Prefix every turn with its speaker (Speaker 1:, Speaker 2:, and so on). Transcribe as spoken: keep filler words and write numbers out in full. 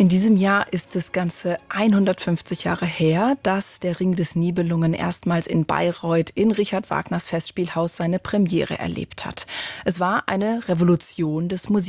Speaker 1: In diesem Jahr ist es ganze hundertfünfzig Jahre her, dass der Ring des Nibelungen erstmals in Bayreuth in Richard Wagners Festspielhaus seine Premiere erlebt hat. Es war eine Revolution des Musiktheaters.